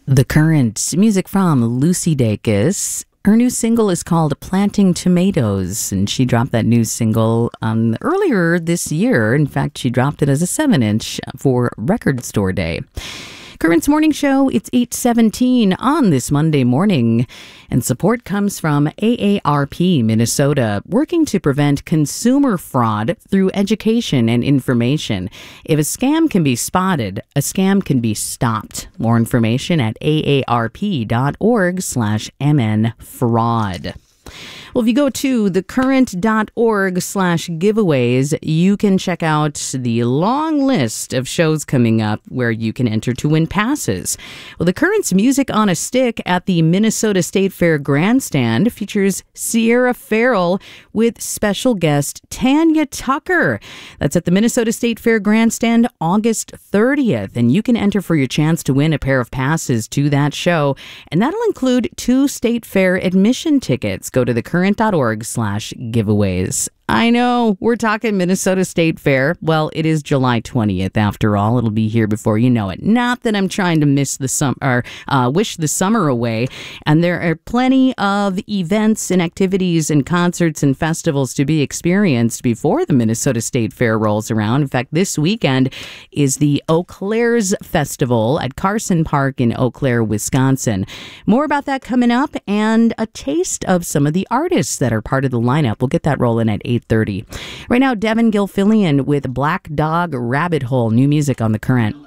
The Current, music from Lucy Dacus. Her new single is called Planting Tomatoes, and she dropped that new single earlier this year. In fact, she dropped it as a 7-inch for Record Store Day. Current's morning show, it's 8:17 on this Monday morning, and support comes from AARP Minnesota, working to prevent consumer fraud through education and information. If a scam can be spotted, a scam can be stopped. More information at aarp.org/mnfraud. Well, if you go to thecurrent.org/giveaways, you can check out the long list of shows coming up where you can enter to win passes. Well, The Current's Music on a Stick at the Minnesota State Fair Grandstand features Sierra Farrell with special guest Tanya Tucker. That's at the Minnesota State Fair Grandstand August 30th, and you can enter for your chance to win a pair of passes to that show, and that'll include 2 State Fair admission tickets. Go to thecurrent.org/giveaways. I know, we're talking Minnesota State Fair. Well, it is July 20th after all. It'll be here before you know it. Not that I'm trying to miss the summer or wish the summer away. And there are plenty of events and activities and concerts and festivals to be experienced before the Minnesota State Fair rolls around. In fact, this weekend is the Eau Claire's Festival at Carson Park in Eau Claire, Wisconsin. More about that coming up, and a taste of some of the artists that are part of the lineup. We'll get that rolling at 8:30. Right now, Devin Gilfillian with Black Dog Rabbit Hole, new music on The Current.